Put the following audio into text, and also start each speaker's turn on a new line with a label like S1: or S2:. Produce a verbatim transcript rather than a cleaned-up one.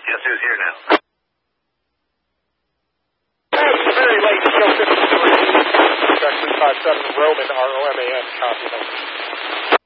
S1: Guess who's here now?
S2: It's very late, show fifty-three, track three five seven, Roman, R O M A N, copy.